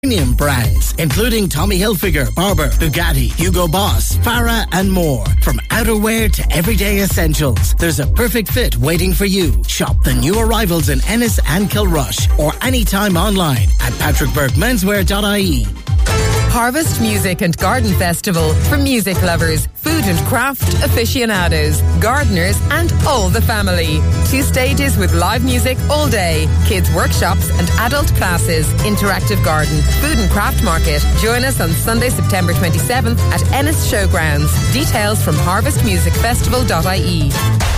Premium brands, including Tommy Hilfiger, Barber, Bugatti, Hugo Boss, Farah and more. From outerwear to everyday essentials, there's a perfect fit waiting for you. Shop the new arrivals in Ennis and Kilrush or anytime online at patrickburkmenswear.ie. Harvest Music and Garden Festival for music lovers, food and craft aficionados, gardeners and all the family. 2 stages with live music all day, kids workshops and adult classes, interactive garden, food and craft market. Join us on Sunday, September 27th at Ennis Showgrounds. Details from harvestmusicfestival.ie.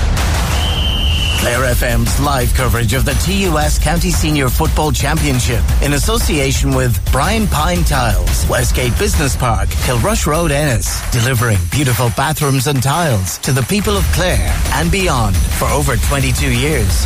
Clare FM's live coverage of the TUS County Senior Football Championship in association with Brian Pine Tiles, Westgate Business Park, Kilrush Road, Ennis, delivering beautiful bathrooms and tiles to the people of Clare and beyond for over 22 years.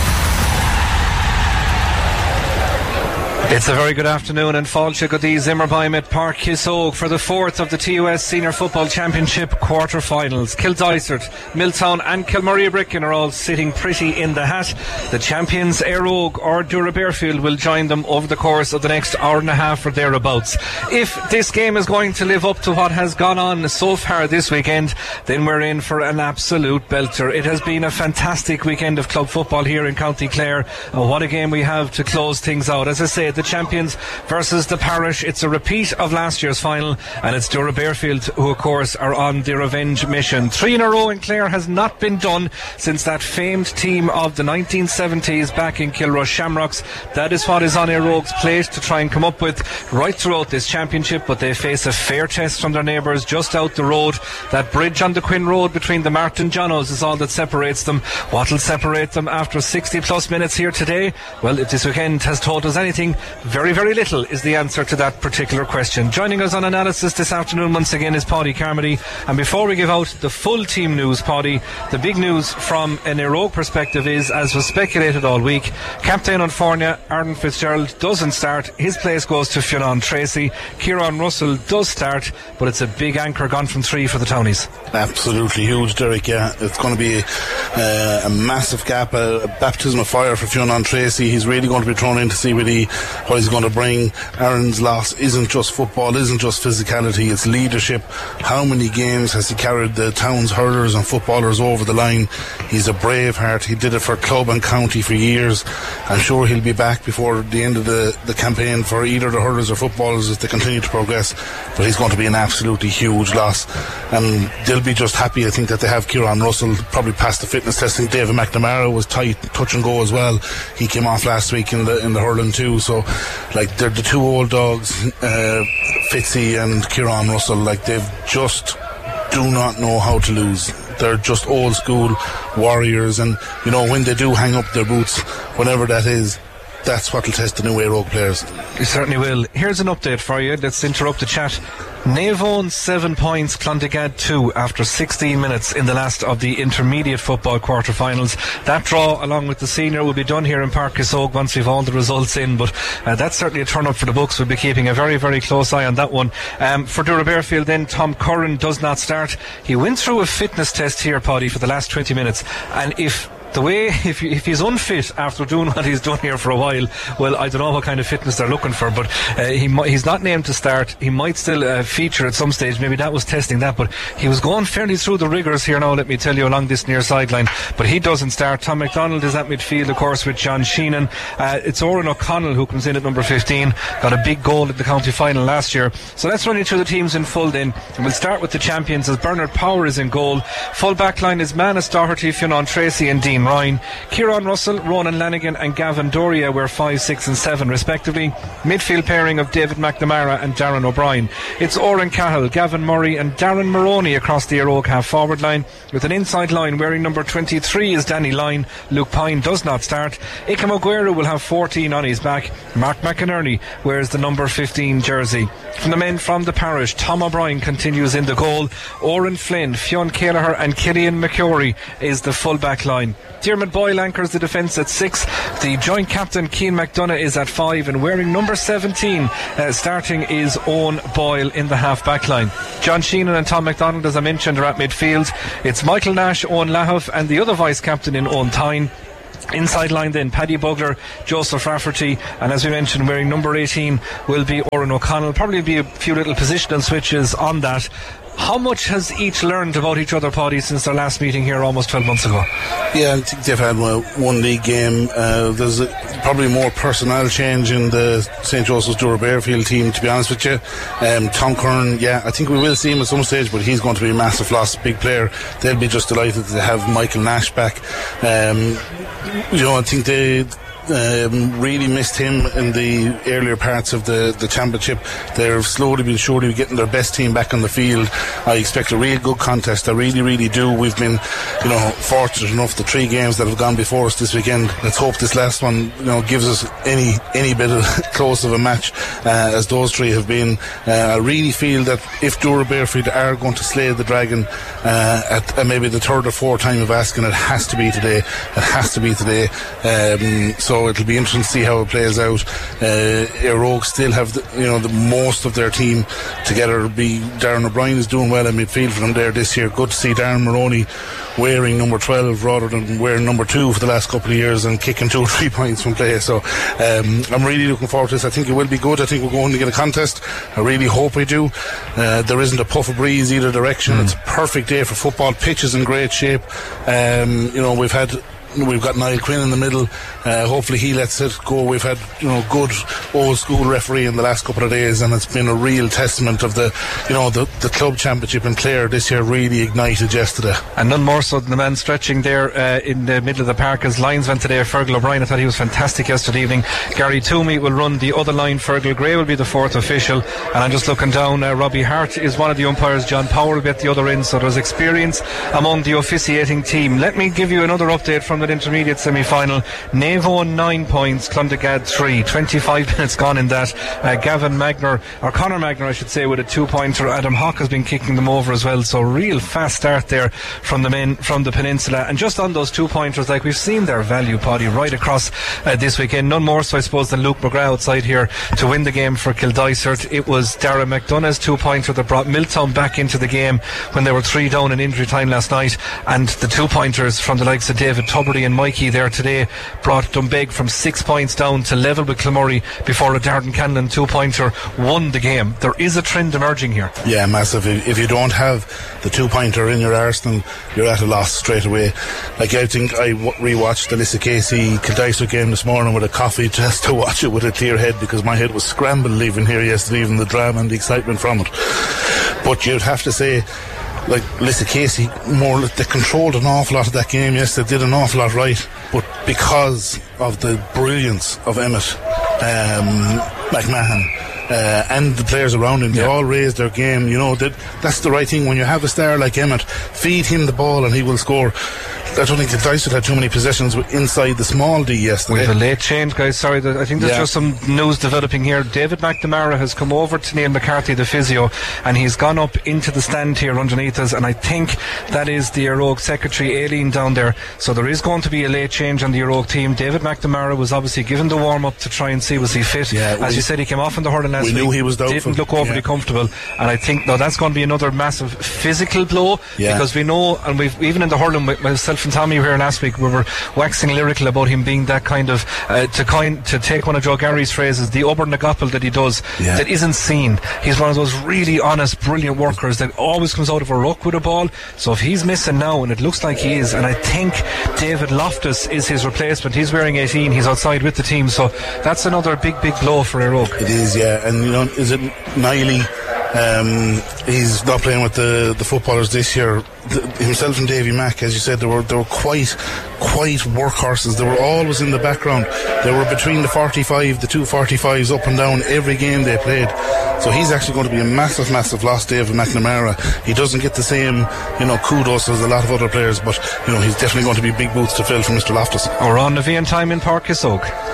It's a very good afternoon in Fáilte go dtí Zimmerbeim at Park Kissogue for the 4th of the TUS Senior Football Championship quarter-finals. Kildysart, Milltown and Kilmurray-Bricken are all sitting pretty in the hat. The champions Éire Óg or Dura Bearfield will join them over the course of the next hour and a half or thereabouts. If this game is going to live up to what has gone on so far this weekend, then we're in for an absolute belter. It has been a fantastic weekend of club football here in County Clare. What a game we have to close things out. As I say, the champions versus the parish. It's a repeat of last year's final, and it's Dura Bearfield who of course are on the revenge mission. 3 in a row in Clare has not been done since that famed team of the 1970s back in Kilrush Shamrocks. That is what is on Éire Óg's plate to try and come up with right throughout this championship, but they face a fair test from their neighbours just out the road. That bridge on the Quinn Road between the Martin Johnnos is all that separates them. What will separate them after 60 plus minutes here today? Well, if this weekend has taught us anything, very, very little is the answer to that particular question. Joining us on analysis this afternoon once again is Paddy Carmody. And before we give out the full team news, Paddy, the big news from an Éire Óg perspective is, as was speculated all week, Captain Unfornia, Aaron Fitzgerald, doesn't start. His place goes to Fionn Tracy. Kieran Russell does start, but it's a big anchor gone from 3 for the Townies. Absolutely huge, Derek. Yeah, it's going to be a massive gap, a baptism of fire for Fionn Tracy. He's really going to be thrown in to see really what he's going to bring. Aaron's loss isn't just football, isn't just physicality, it's leadership. How many games has he carried the town's hurlers and footballers over the line? He's a brave heart. He did it for club and county for years. I'm sure he'll be back before the end of the campaign for either the hurlers or footballers as they continue to progress, but he's going to be an absolutely huge loss, and they'll be just happy, I think, that they have Kieran Russell. Probably passed the fitness testing. David McNamara was tight, touch and go as well. He came off last week in the hurling too. So like, they're the 2 old dogs, Fitzy and Kieran Russell. Like, they've just do not know how to lose. They're just old school warriors, and you know, when they do hang up their boots, whenever that is, that's what will test the new Éire Óg players. You certainly will. Here's an update for you. Let's interrupt the chat. Navan 7 points, Clondigad 2 after 16 minutes in the last of the intermediate football quarter-finals. That draw, along with the senior, will be done here in Park Kissogue once we've all the results in, but that's certainly a turn-up for the books. We'll be keeping a very, very close eye on that one. For Dura Bearfield then, Tom Curran does not start. He went through a fitness test here, Paddy, for the last 20 minutes, and if he's unfit after doing what he's done here for a while, well, I don't know what kind of fitness they're looking for, but he's not named to start. He might still feature at some stage. Maybe that was testing that, but he was going fairly through the rigours here now, let me tell you, along this near sideline, but he doesn't start. Tom McDonald is at midfield, of course, with John Sheenan. It's Oren O'Connell who comes in at number 15, got a big goal at the county final last year. So let's run you through the teams in full then, and we'll start with the champions as Bernard Power is in goal. Full back line is Manus Doherty, Fionn Tracy and Dean Ryan. Kieran Russell, Ronan Lanigan and Gavin Doria were 5, 6 and 7 respectively. Midfield pairing of David McNamara and Darren O'Brien. It's Oren Cahill, Gavin Murray and Darren Maroney across the Éire Óg half forward line, with an inside line wearing number 23 is Danny Lyne. Luke Pine does not start. Ikam Aguero will have 14 on his back. Mark McInerney wears the number 15 jersey. From the men from the parish, Tom O'Brien continues in the goal. Oren Flynn, Fionn Kelleher and Killian McCurry is the full back line. Diarmuid Boyle anchors the defence at 6. The joint captain Cian McDonough is at 5, and wearing number 17 starting is Owen Boyle in the half back line. John Sheenan and Tom McDonald, as I mentioned, are at midfield. It's Michael Nash, Owen Lahoff and the other vice captain in Owen Tyne. Inside line then, Paddy Bugler, Joseph Rafferty, and as we mentioned, wearing number 18 will be Oran O'Connell. Probably be a few little positional switches on that. How much has each learned about each other, Paddy, since their last meeting here almost 12 months ago? Yeah, I think they've had one league game. There's probably more personnel change in the St. Joseph's Dura Bearfield team, to be honest with you. Tom Curran, I think we will see him at some stage, but he's going to be a massive loss, big player. They'll be just delighted to have Michael Nash back. I think they really missed him in the earlier parts of the championship. They're slowly but surely getting their best team back on the field. I expect a real good contest. I really do. We've been fortunate enough, the 3 games that have gone before us this weekend. Let's hope this last one gives us any bit of close of a match as those 3 have been. I really feel that if Dura Bearfield are going to slay the Dragon at maybe the 3rd or 4th time of asking, it has to be today. So it'll be interesting to see how it plays out. Rogue still have the most of their team together. Darren O'Brien is doing well in midfield for them there this year. Good to see Darren Maroney wearing number 12 rather than wearing number 2 for the last couple of years and kicking 2 or 3 points from play. So I'm really looking forward to this. I think it will be good. I think we're going to get a contest. I really hope we do. There isn't a puff of breeze either direction. It's a perfect day for football. Pitch is in great shape. We've got Niall Quinn in the middle. Hopefully he lets it go. We've had good old school referee in the last couple of days, and it's been a real testament of the club championship in Clare this year really ignited yesterday. And none more so than the man stretching there in the middle of the park as linesman today, Fergal O'Brien. I thought he was fantastic yesterday evening. Gary Toomey will run the other line. Fergal Gray will be the 4th official, and I'm just looking down. Robbie Hart is one of the umpires. John Power will be at the other end, so there's experience among the officiating team. Let me give you another update from the intermediate semi-final. Navan 9 points, Clondegad 3. 25 minutes gone in that. Conor Magner I should say, with a 2-pointer. Adam Hawke has been kicking them over as well, so real fast start there from the men from the peninsula. And just on those 2-pointers, like we've seen their value, Paddy, right across this weekend. None more so I suppose than Luke McGrath outside here to win the game for Kildysert. It was Dara McDonough's 2-pointer that brought Milltown back into the game when they were 3 down in injury time last night, and the 2-pointers from the likes of David Tuberty and Mikey there today brought Dombeg from 6 points down to level with Kilmurray before a Darden Cannon 2-pointer won the game. There is a trend emerging here. Yeah, massive. If you don't have the 2-pointer in your arsenal, you're at a loss straight away. Like, I think I rewatched the Lissa Casey Kildysert game this morning with a coffee just to watch it with a clear head, because my head was scrambled leaving here yesterday, even the drama and the excitement from it. But you'd have to say, like, Lissa Casey, they controlled an awful lot of that game yesterday, did an awful lot right, but because of the brilliance of Emmett McMahon and the players around him, they all raised their game. That's the right thing. When you have a star like Emmett, feed him the ball and he will score. I don't think the Kildysert had too many possessions inside the small D yesterday. We have a late change, guys. Sorry, I think there's just some news developing here. David McNamara has come over to Neil McCarthy, the physio, and he's gone up into the stand here underneath us, and I think that is the Rogue secretary, Aileen, down there. So there is going to be a late change on the Rogue team. David McNamara was obviously given the warm-up to try and see was he fit. As you said, he came off in the hurling last week. We knew he was doubtful. Didn't look overly comfortable, and I think that's going to be another massive physical blow, because we know, and we've even in the hurling, myself and Tommy were here last week, we were waxing lyrical about him being that kind of to take one of Joe Gary's phrases, the Ober Nagapel that he does, that isn't seen. He's one of those really honest, brilliant workers that always comes out of a ruck with a ball. So if he's missing now, and it looks like he is, and I think David Loftus is his replacement. He's wearing 18, he's outside with the team, so that's another big blow for Rogue. It is, and is it Niley? He's not playing with the footballers this year. Himself and Davy Mack, as you said, they were quite workhorses. They were always in the background. They were between the 2 45s up and down every game they played. So he's actually going to be a massive loss, David McNamara. He doesn't get the same, kudos as a lot of other players, but he's definitely going to be big boots to fill for Mr. Loftus. We're on the VN time in Páirc Uis Óg.